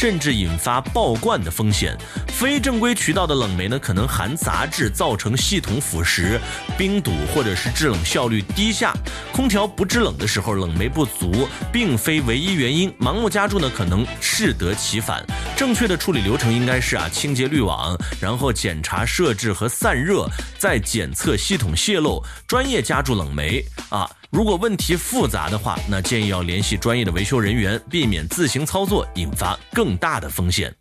甚至引发爆灌的风险。非正规渠道的冷媒呢，可能含杂质，造成系统腐蚀、冰堵或者是制冷效率低下。空调不制冷的时候，冷媒不足并非唯一原因，盲目加注呢可能适得其反。正确的处理流程应该是清洁滤网，然后检查设置和散热，再检测系统泄漏，专业加注冷媒如果问题复杂的话，那建议要联系专业的维修人员，避免自行操作引发更大的风险。